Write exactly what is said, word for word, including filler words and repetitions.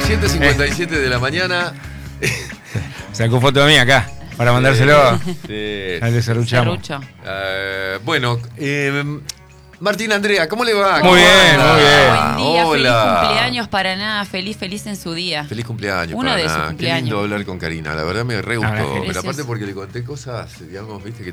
siete cincuenta y siete de la mañana. Sacó foto de mí acá, para mandárselo Eh, al de Serruchamo. Serrucho. eh, bueno, eh, Martín Andrea, ¿cómo le va? Muy bien, anda? muy bien. Buen día, Hola. feliz cumpleaños para nada, feliz, feliz en su día. Feliz cumpleaños. Uno para de sus nada. Qué cumpleaños. lindo hablar con Karina, la verdad me re gustó. Ah, pero gracias. aparte porque le conté cosas, digamos, viste, que